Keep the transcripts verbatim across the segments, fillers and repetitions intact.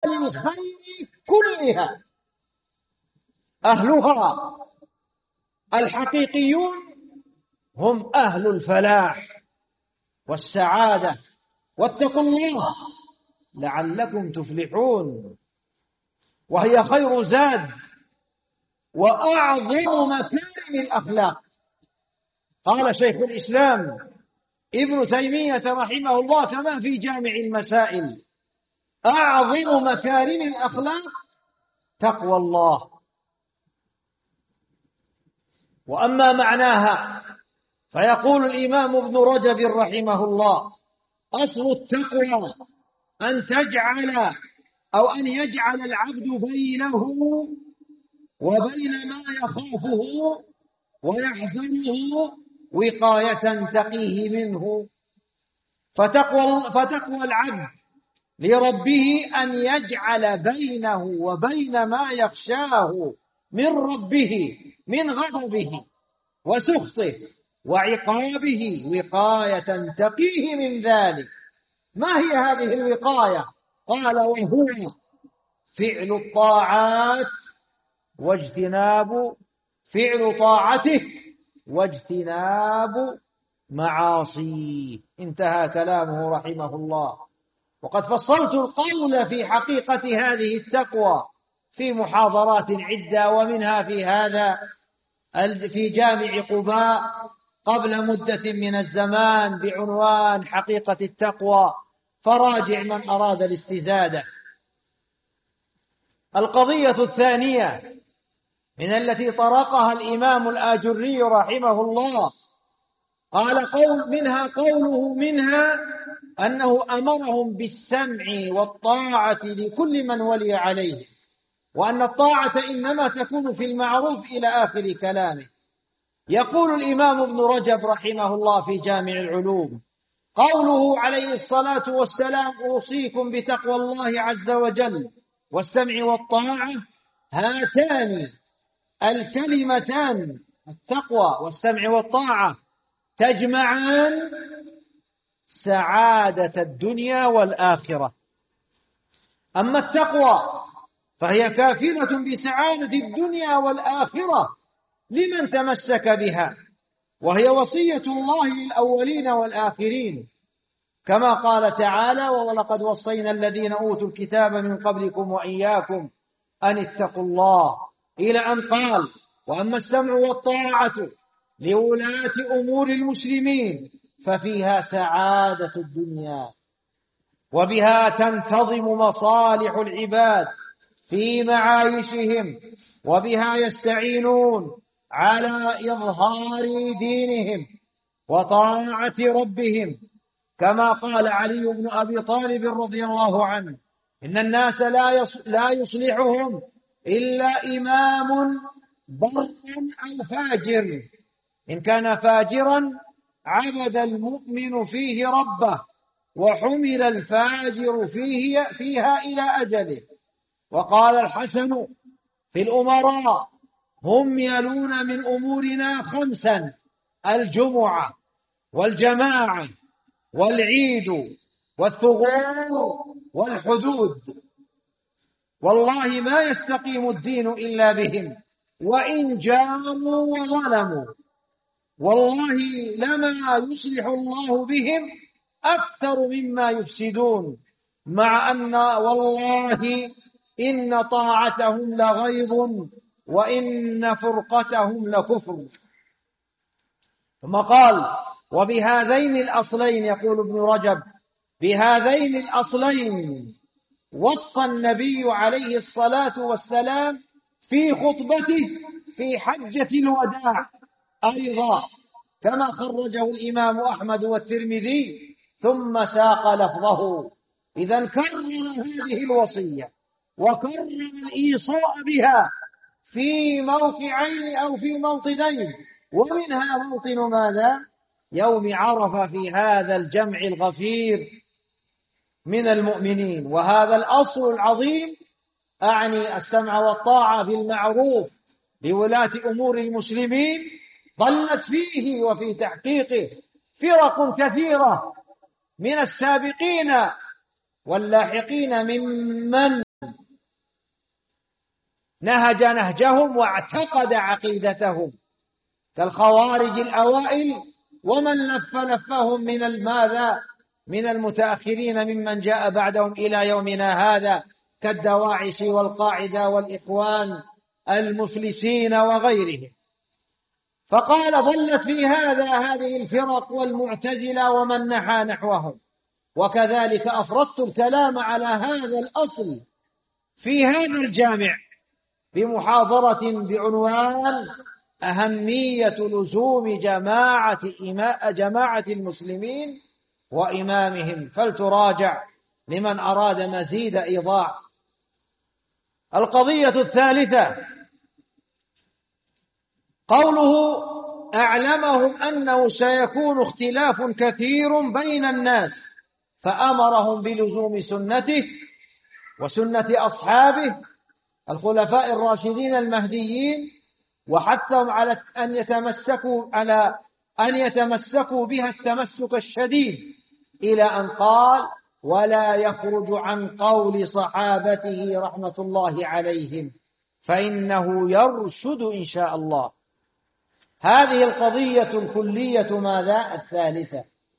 الخير كلها. أهلها الحقيقيون هم أهل الفلاح والسعادة، واتقوا الله لعلكم تفلحون، وهي خير زاد وأعظم مكارم الأخلاق. قال شيخ الإسلام ابن تيمية رحمه الله كما في جامع المسائل: أعظم مكارم الأخلاق تقوى الله. وأما معناها فيقول الإمام ابن رجب رحمه الله: أصل التقوى أن تجعل أو أن يجعل العبد بينه وبين ما يخافه ويحزنه وقاية تقيه منه. فتقوى, فتقوى العبد لربه أن يجعل بينه وبين ما يخشاه من ربه من غضبه وسخطه وعقابه وقاية تقيه من ذلك. ما هي هذه الوقاية؟ قال: وهو فعل الطاعات واجتناب فعل طاعته واجتناب معاصيه. انتهى كلامه رحمه الله. وقد فصلت القول في حقيقة هذه التقوى في محاضرات عدة، ومنها في هذا في جامع قباء قبل مدة من الزمان بعنوان حقيقة التقوى، فراجع من أراد الاستزادة. القضية الثانية من التي طرقها الإمام الآجري رحمه الله، قال قول منها قوله منها أنه أمرهم بالسمع والطاعة لكل من ولي عليه، وأن الطاعة إنما تكون في المعروف إلى آخر كلامه. يقول الإمام ابن رجب رحمه الله في جامع العلوم: قوله عليه الصلاة والسلام: أوصيكم بتقوى الله عز وجل والسمع والطاعة، هاتان الكلمتان التقوى والسمع والطاعة تجمعان سعادة الدنيا والآخرة. أما التقوى فهي كافلة بسعادة الدنيا والآخرة لمن تمسك بها، وهي وصية الله للأولين والآخرين، كما قال تعالى: ولقد وصينا الذين أوتوا الكتاب من قبلكم وإياكم أن اتقوا الله، إلى أن قال: وأما السمع والطاعة لولاة أمور المسلمين ففيها سعادة الدنيا، وبها تنتظم مصالح العباد في معايشهم، وبها يستعينون على إظهار دينهم وطاعة ربهم، كما قال علي بن أبي طالب رضي الله عنه: إن الناس لا يصلحهم إلا إمام بر أو فاجر، إن كان فاجرا عبد المؤمن فيه ربه وحمل الفاجر فيه فيها إلى أجله. وقال الحسن في الأمراء: هم يلون من أمورنا خمسا: الجمعة والجماعة والعيد والثغور والحدود، والله ما يستقيم الدين إلا بهم، وإن جاروا وظلموا، والله لما يصلح الله بهم أكثر مما يفسدون، مع أن والله إن طاعتهم لغيظ وإن فرقتهم لكفر. ثم قال: وبهذين الأصلين، يقول ابن رجب: بهذين الأصلين وصى النبي عليه الصلاة والسلام في خطبته في حجة الوداع أيضا، كما خرجه الإمام أحمد والترمذي ثم ساق لفظه. إذن كرر هذه الوصية وكرر الإيصاء بها في موقعين أو في موطنين، ومنها موطن ماذا؟ يوم عرفة، في هذا الجمع الغفير من المؤمنين. وهذا الأصل العظيم، أعني السمع والطاعة بالمعروف لولاة أمور المسلمين، ضلت فيه وفي تحقيقه فرق كثيرة من السابقين واللاحقين ممن نهج نهجهم واعتقد عقيدتهم، كالخوارج الأوائل ومن لف لفهم من الماذا من المتأخرين ممن جاء بعدهم إلى يومنا هذا، كالدواعش والقاعدة والإخوان المفلسين وغيرهم. فقال ضلت في هذا هذه الفرق والمعتزلة ومن نحى نحوهم. وكذلك أفردت الكلام على هذا الأصل في هذا الجامع بمحاضرة بعنوان أهمية لزوم جماعة جماعة المسلمين وإمامهم، فلتراجع لمن أراد مزيد إيضاح. القضية الثالثة قوله أعلمهم أنه سيكون اختلاف كثير بين الناس، فأمرهم بلزوم سنته وسنة أصحابه الخلفاء الراشدين المهديين، وحثهم على أن يتمسكوا على أن يتمسكوا بها التمسك الشديد، إلى أن قال: ولا يخرج عن قول صحابته رحمة الله عليهم فإنه يرشد إن شاء الله. هذه القضية الكلية ماذا؟ الثالثة.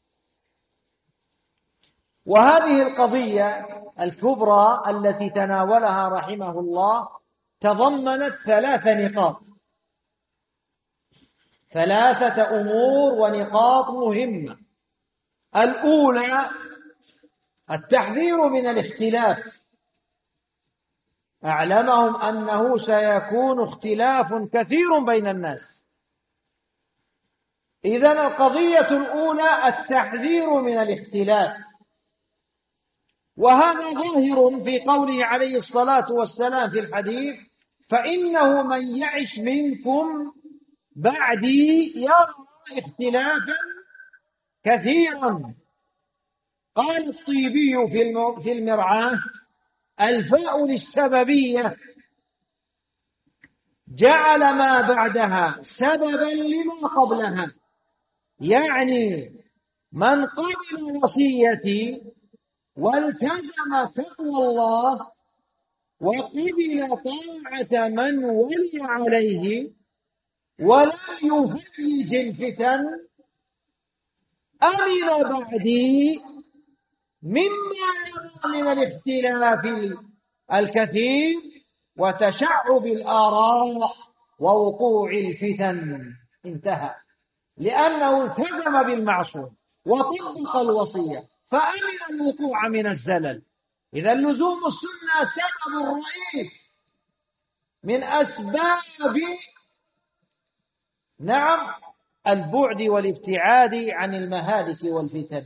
وهذه القضية الكبرى التي تناولها رحمه الله تضمنت ثلاث نقاط، ثلاثة أمور ونقاط مهمة. الأولى التحذير من الاختلاف، أعلمهم أنه سيكون اختلاف كثير بين الناس. إذن القضية الأولى التحذير من الاختلاف، وهذا ظاهر في قوله عليه الصلاة والسلام في الحديث: فإنه من يعش منكم بعدي يرى اختلافا كثيرا. قال الطيبي في المرعاة: الفاء للسببية، جعل ما بعدها سببا لما قبلها، يعني من قبل وصيتي والتزم تقوى الله وقبل طاعة من ولي عليه ولا يفرج الفتن أمن بعدي مما يرى من الاختلاف الكثير وتشعب الآراء ووقوع الفتن. انتهى. لأنه التزم بالمعصوم وطبق الوصية فأمن الوقوع من الزلل. إذا لزوم السنة سبب رئيس من أسباب نعم البعد والابتعاد عن المهالك والفتن.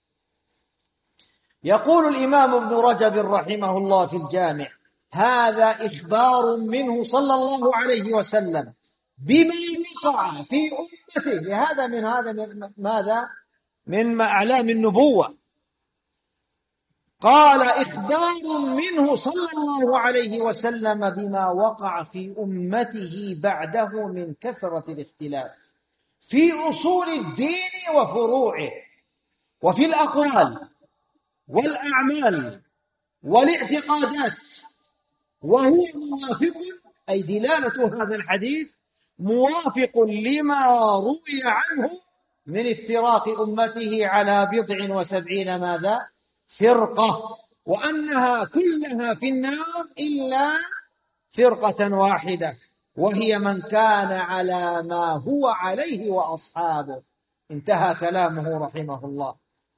يقول الإمام ابن رجب رحمه الله في الجامع: هذا إخبار منه صلى الله عليه وسلم بما وقع في أمته. لهذا من هذا من ماذا؟ من أعلام النبوة. قال: إخبار منه صلى الله عليه وسلم بما وقع في أمته بعده من كثرة الاختلاف في أصول الدين وفروعه، وفي الأقوال والأعمال والاعتقادات، وهو موافق، أي دلالة هذا الحديث موافق لما روي عنه من افتراق أمته على بضع وسبعين ماذا؟ فرقة، وأنها كلها في النار إلا فرقة واحدة، وهي من كان على ما هو عليه وأصحابه. انتهى كلامه رحمه الله.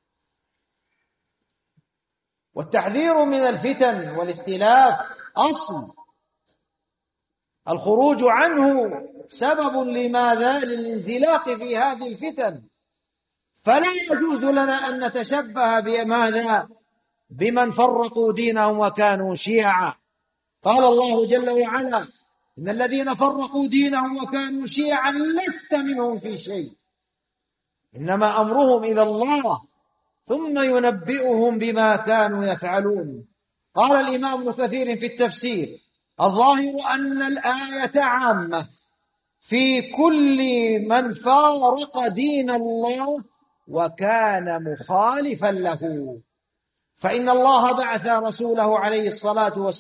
والتحذير من الفتن والاختلاف أصل، الخروج عنه سبب لماذا؟ للانزلاق في هذه الفتن. فلا يجوز لنا أن نتشبه بماذا؟ بمن فرقوا دينهم وكانوا شيعا. قال الله جل وعلا: إن الذين فرقوا دينهم وكانوا شيعا لست منهم في شيء، إنما أمرهم إلى الله ثم ينبئهم بما كانوا يفعلون. قال الإمام ابن كثير في التفسير: الظاهر أن الآية عامة في كل من فارق دين الله وكان مخالفا له، فإن الله بعث رسوله عليه الصلاة والسلام